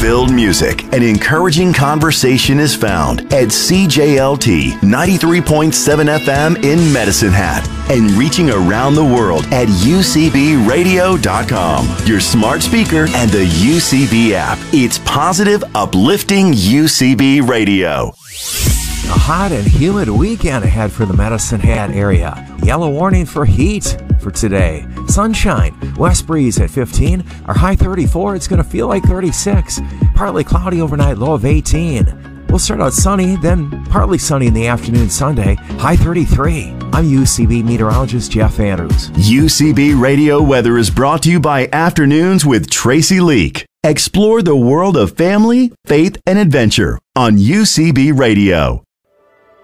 Hope-filled music and encouraging conversation is found at CJLT 93.7 FM in Medicine Hat and reaching around the world at UCBradio.com, your smart speaker and the UCB app. It's positive, uplifting UCB Radio. A hot and humid weekend ahead for the Medicine Hat area. Yellow warning for heat for today. Sunshine, west breeze at 15, our high 34, it's going to feel like 36. Partly cloudy overnight, low of 18. We'll start out sunny, then partly sunny in the afternoon Sunday, high 33. I'm UCB meteorologist Jeff Andrews. UCB Radio Weather is brought to you by Afternoons with Tracy Leak. Explore the world of family, faith, and adventure on UCB Radio.